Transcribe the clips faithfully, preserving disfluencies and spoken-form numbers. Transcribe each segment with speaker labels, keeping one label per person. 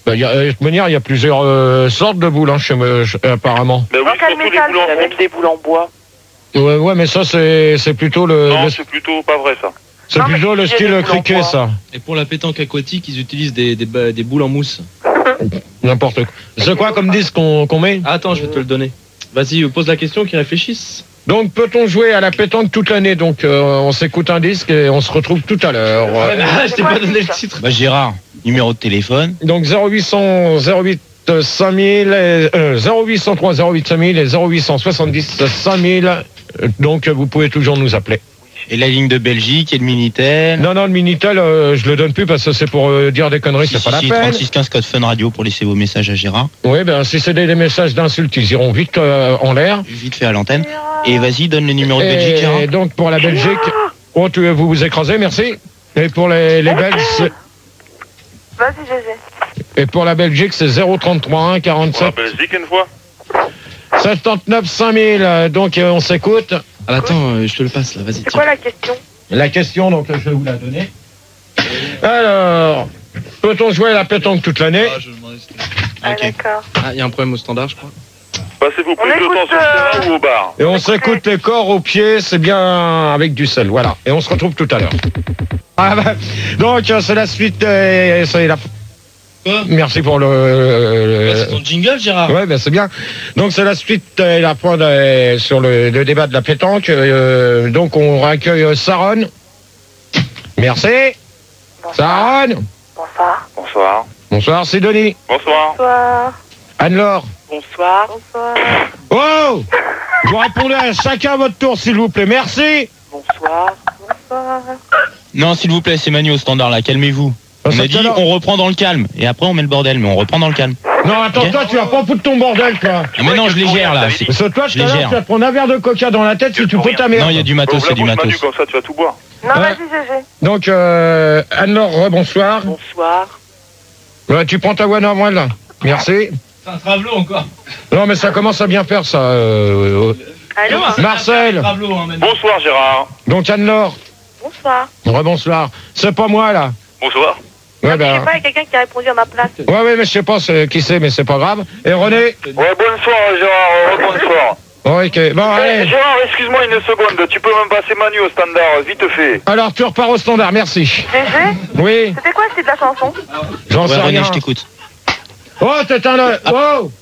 Speaker 1: Bah, y a, de toute manière, il y a plusieurs euh, sortes de boules, hein, chez moi, je- apparemment.
Speaker 2: Bah oui,
Speaker 3: Dans quel
Speaker 2: surtout les
Speaker 3: métal?
Speaker 2: boules en
Speaker 3: Il y a
Speaker 2: fonte.
Speaker 3: même des boules en bois.
Speaker 1: Ouais, ouais, mais ça, c'est c'est plutôt le...
Speaker 2: Non,
Speaker 1: le-
Speaker 2: c'est plutôt pas vrai ça.
Speaker 1: c'est
Speaker 3: Non, mais
Speaker 1: plutôt le
Speaker 3: il y a des
Speaker 1: style
Speaker 3: boules en
Speaker 1: cricket,
Speaker 3: bois.
Speaker 1: ça.
Speaker 4: Et pour la pétanque aquatique, ils utilisent des, des, ba- des boules en mousse.
Speaker 1: N'importe quoi. C'est quoi comme disque qu'on qu'on met?
Speaker 4: Ah, attends, je vais te le donner. Vas-y, euh, pose la question, qu'ils réfléchissent.
Speaker 1: Donc, peut-on jouer à la pétanque toute l'année? Donc, euh, on s'écoute un disque et on se retrouve tout à l'heure.
Speaker 4: Ouais, mais ah, je t'ai
Speaker 3: quoi
Speaker 4: pas
Speaker 3: le
Speaker 4: donné le
Speaker 3: titre
Speaker 4: titre.
Speaker 5: Bah Gérard, numéro de téléphone.
Speaker 1: Donc, zéro huit cents, zéro huit cinq mille, et, euh, zéro huit cent trois, zéro huit cinq mille et zéro huit cent soixante-dix cinq mille. Euh, Donc, vous pouvez toujours nous appeler.
Speaker 5: Et la ligne de Belgique et le Minitel.
Speaker 1: Non, non, le Minitel, euh, je le donne plus parce que c'est pour euh, dire des conneries,
Speaker 5: Si,
Speaker 1: c'est
Speaker 5: si,
Speaker 1: pas la
Speaker 5: si,
Speaker 1: peine.
Speaker 5: trente-six quinze code Fun Radio pour laisser vos messages à Gérard.
Speaker 1: Oui, ben, si c'est des, des messages d'insultes, ils iront vite euh, en l'air.
Speaker 5: Vite fait à l'antenne. Et vas-y, donne le numéro de Belgique, Gérard.
Speaker 1: Et donc, pour la Belgique, oh, tu, vous vous écrasez, merci. Et pour les, les Belges, c'est-
Speaker 3: Vas-y, Gégé.
Speaker 1: et pour la Belgique, c'est zéro trente-trois un
Speaker 2: Pour la
Speaker 1: quarante-sept
Speaker 2: Belgique une fois.
Speaker 1: soixante-neuf cinq mille. Euh, Donc, euh, on s'écoute.
Speaker 4: Ah, attends, euh, je te le passe là, vas-y.
Speaker 3: C'est
Speaker 4: tiens.
Speaker 3: quoi la question?
Speaker 1: La question, donc, je vais vous la donner. Alors, peut-on jouer à la pétanque toute l'année?
Speaker 4: Ah, je me demandais si c'était-
Speaker 3: Ah,
Speaker 5: Ok.
Speaker 3: d'accord.
Speaker 4: Ah, il y a un problème au standard, je crois.
Speaker 2: Passez-vous
Speaker 3: On
Speaker 2: plus de
Speaker 3: écoute,
Speaker 2: temps sur le
Speaker 3: euh,
Speaker 2: terrain ou au bar?
Speaker 1: Et on s'écoute les corps aux pieds, c'est bien avec du sel, voilà. Et on se retrouve tout à l'heure. Ah bah, donc, euh, c'est la suite, euh, c'est la...
Speaker 4: Quoi?
Speaker 1: Merci pour le...
Speaker 4: Bah, c'est
Speaker 1: le-
Speaker 4: ton jingle, Gérard.
Speaker 1: Ouais, ben c'est bien. Donc c'est la suite et la fin de- sur le, le débat de la pétanque. Euh, donc on accueille euh, Saron. Merci.
Speaker 3: Bonsoir.
Speaker 1: Saron.
Speaker 3: Bonsoir.
Speaker 2: Bonsoir.
Speaker 1: Bonsoir, Sidonie.
Speaker 2: Bonsoir.
Speaker 3: Bonsoir.
Speaker 1: Anne-Laure.
Speaker 3: Bonsoir. Bonsoir.
Speaker 1: Oh, vous répondez à chacun à votre tour, s'il vous plaît. Merci.
Speaker 3: Bonsoir. Bonsoir.
Speaker 5: Non, s'il vous plaît, c'est Manu au standard là, calmez-vous. On
Speaker 1: Ça,
Speaker 5: a dit
Speaker 1: tout à l'heure.
Speaker 5: on reprend dans le calme. Et après on met le bordel, mais on reprend dans le calme.
Speaker 1: Non, attends,
Speaker 5: Ok.
Speaker 1: toi, tu vas pas foutre ton bordel, toi.
Speaker 5: Ah, mais non, je les gère là. c'est-
Speaker 1: Parce que toi,
Speaker 5: Je
Speaker 1: tout à
Speaker 5: les
Speaker 1: l'heure,
Speaker 5: gère.
Speaker 1: tu vas te prendre un verre de coca dans la tête si tu fous ta merde.
Speaker 5: Non, il y a du matos,
Speaker 2: Ouvre
Speaker 5: c'est
Speaker 2: la
Speaker 5: du
Speaker 2: bouche, Manu,
Speaker 5: matos.
Speaker 2: comme ça tu vas tout boire.
Speaker 3: Non,
Speaker 1: Ouais.
Speaker 3: vas-y, Gégé.
Speaker 1: Donc, euh, Anne-Laure, rebonsoir.
Speaker 3: Bonsoir.
Speaker 1: Ouais, tu prends ta one à moi, là. Merci.
Speaker 4: C'est un travelot encore.
Speaker 1: Non, mais ça commence à bien faire, ça. euh, euh.
Speaker 3: Allô?
Speaker 1: Marcel.
Speaker 4: Travelot, hein, maintenant.
Speaker 2: Bonsoir Gérard.
Speaker 1: Donc, Anne-Laure.
Speaker 3: Bonsoir.
Speaker 1: Rebonsoir. C'est pas moi, là.
Speaker 2: Bonsoir.
Speaker 1: Ouais,
Speaker 3: Je sais
Speaker 1: ben.
Speaker 3: pas, il y a quelqu'un qui a répondu à ma place.
Speaker 1: Ouais, ouais, mais je sais pas c'est- qui c'est, mais c'est pas grave. Et René?
Speaker 2: Ouais, bonsoir Gérard, euh, bonsoir.
Speaker 1: Oh, ok. Bon,
Speaker 2: Eh,
Speaker 1: allez.
Speaker 2: Gérard, excuse-moi une seconde, tu peux me passer Manu au standard, vite fait.
Speaker 1: Alors, tu repars au standard, merci.
Speaker 3: Gégé?
Speaker 1: Oui,
Speaker 3: C'était quoi le titre de la chanson?
Speaker 1: j'en
Speaker 5: Ouais,
Speaker 1: sais
Speaker 5: René,
Speaker 1: rien.
Speaker 5: je t'écoute.
Speaker 1: Oh, t'es un... Oh.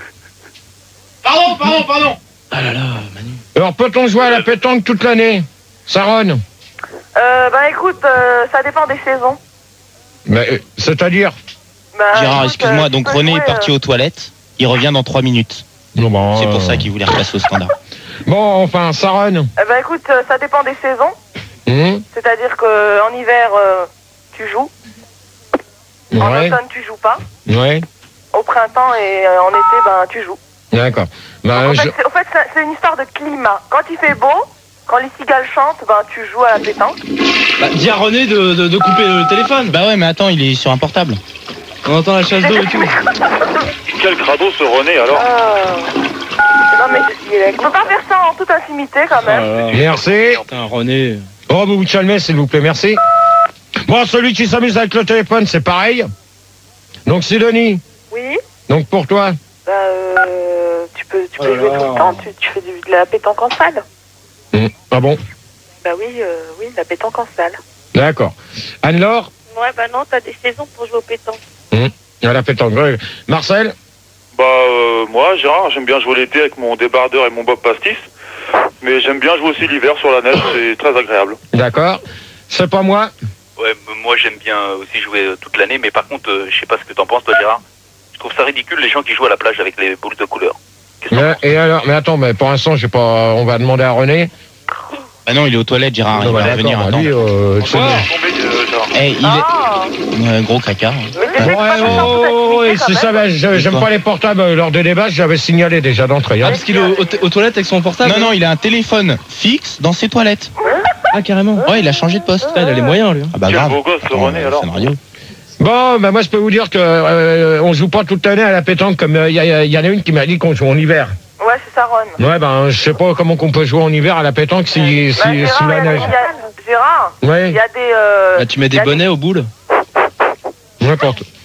Speaker 4: Pardon, pardon, pardon. Ah là là, Manu.
Speaker 1: Alors, peut-on jouer à la pétanque toute l'année? Saron?
Speaker 3: Euh, bah écoute, euh, ça dépend des saisons.
Speaker 1: Mais, euh, c'est-à-dire?
Speaker 3: Bah,
Speaker 5: Gérard,
Speaker 3: écoute,
Speaker 5: excuse-moi,
Speaker 3: euh,
Speaker 5: donc
Speaker 3: tu peux
Speaker 5: René
Speaker 3: jouer,
Speaker 5: est parti
Speaker 3: euh,
Speaker 5: aux toilettes. Il revient dans trois minutes.
Speaker 1: Non, bon,
Speaker 5: C'est pour
Speaker 1: euh,
Speaker 5: ça qu'il voulait repasser au standard.
Speaker 1: Bon, enfin, Saron.
Speaker 3: Eh bah écoute, euh, ça dépend des saisons.
Speaker 1: Hum,
Speaker 3: C'est-à-dire qu'en hiver, euh, tu joues. En
Speaker 1: Ouais,
Speaker 3: automne, tu joues pas.
Speaker 1: ouais,
Speaker 3: Au printemps et euh, en été, ben, tu joues.
Speaker 1: d'accord. Bah,
Speaker 3: En
Speaker 1: je-
Speaker 3: fait, c'est- en fait, c'est- c'est une histoire de climat. Quand il fait beau, quand les cigales chantent, ben, tu joues à la pétanque.
Speaker 4: Bah, dis à René de, de, de couper le téléphone.
Speaker 5: Bah ouais, mais attends, il est sur un portable.
Speaker 4: On entend la chasse d'eau et tout.
Speaker 2: Quel crado ce René alors?
Speaker 3: Euh, Non, mais il faut pas faire ça en toute intimité, quand
Speaker 4: Ah
Speaker 3: même.
Speaker 4: là là.
Speaker 1: Merci.
Speaker 4: Putain, René.
Speaker 1: Oh, vous vous calmez, s'il vous plaît, merci. Bon, celui qui s'amuse avec le téléphone, c'est pareil. Donc, Sidonie,
Speaker 3: Oui,
Speaker 1: donc pour toi?
Speaker 3: bah, euh, tu peux, tu peux
Speaker 4: Oh là
Speaker 3: jouer
Speaker 4: là.
Speaker 3: tout le temps. Tu, tu fais du- de la pétanque en salle.
Speaker 1: Hum, Ah bon?
Speaker 3: Bah oui, euh, oui, de la pétanque en salle.
Speaker 1: D'accord. Anne-Laure?
Speaker 3: Ouais, bah non, t'as des saisons pour jouer au pétanque.
Speaker 1: À la pétanque. Ouais. Marcel?
Speaker 2: Bah euh, moi Gérard, j'aime bien jouer l'été avec mon débardeur et mon bob pastis. Mais j'aime bien jouer aussi l'hiver sur la neige, c'est très agréable.
Speaker 1: D'accord. C'est pas moi?
Speaker 6: Ouais, m- moi j'aime bien aussi jouer euh, toute l'année, mais par contre, euh, je sais pas ce que t'en penses, toi, Gérard. Je trouve ça ridicule les gens qui jouent à la plage avec les boules de couleur. Qu'est-ce que t'en
Speaker 1: Mais-
Speaker 6: penses?
Speaker 1: Et alors? Mais attends, mais pour l'instant, j'ai pas. On va demander à René.
Speaker 5: Bah non, il est aux toilettes, Gérard.
Speaker 1: Non,
Speaker 5: Il
Speaker 1: bah,
Speaker 5: va revenir.
Speaker 1: d'accord,
Speaker 5: Attends.
Speaker 1: lui, euh,
Speaker 2: On
Speaker 1: c'est-
Speaker 2: va tomber, euh, Gérard.
Speaker 5: Eh, il
Speaker 3: Ah,
Speaker 5: est. Ouais, gros caca. hein.
Speaker 3: mais
Speaker 1: Bon,
Speaker 3: c'est pas
Speaker 1: ouais,
Speaker 3: faire ça en toute
Speaker 1: oh,
Speaker 3: intimité,
Speaker 1: et
Speaker 3: quand
Speaker 1: c'est
Speaker 3: même.
Speaker 1: ça, bah, je- j'aime
Speaker 5: Quoi
Speaker 1: pas les portables euh, lors des débats, j'avais signalé déjà d'entrée.
Speaker 4: Ah,
Speaker 1: Hein.
Speaker 4: parce qu'il est au- au- aux toilettes avec son portable.
Speaker 5: Non, non, il a un téléphone fixe dans ses toilettes.
Speaker 4: Ah, carrément.
Speaker 5: Ouais, il a changé de poste.
Speaker 4: Ah, il a les moyens, lui. hein.
Speaker 5: Ah bah
Speaker 2: Quel
Speaker 5: grave.
Speaker 2: beau gosse, ce
Speaker 5: Attends,
Speaker 2: René,
Speaker 5: euh,
Speaker 2: alors.
Speaker 5: Fun Radio.
Speaker 1: Bon, bah moi je peux vous dire que euh, on joue pas toute l'année à la pétanque comme il y, a- y en a une qui m'a dit qu'on joue en hiver.
Speaker 3: Ouais, c'est ça, Ron.
Speaker 1: Ouais, ben je sais pas comment qu'on peut jouer en hiver à la pétanque si, si,
Speaker 3: Bah,
Speaker 1: si
Speaker 3: Gérard,
Speaker 1: la
Speaker 3: il y a-
Speaker 1: neige.
Speaker 3: il y a- Gérard, il
Speaker 1: Ouais,
Speaker 3: y a des... euh,
Speaker 4: Bah, tu mets
Speaker 3: il y
Speaker 4: des
Speaker 3: a
Speaker 4: bonnets aux boules.
Speaker 1: n'importe.